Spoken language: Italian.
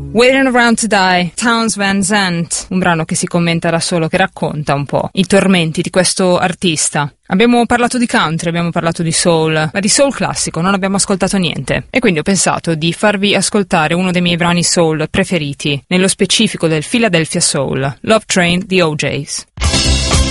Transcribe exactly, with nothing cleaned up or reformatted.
Waiting Around to Die, Townes Van Zandt, un brano che si commenta da solo, che racconta un po' i tormenti di questo artista. Abbiamo parlato di country, abbiamo parlato di soul, ma di soul classico non abbiamo ascoltato niente. E quindi ho pensato di farvi ascoltare uno dei miei brani soul preferiti, nello specifico del Philadelphia Soul, Love Train di O J's.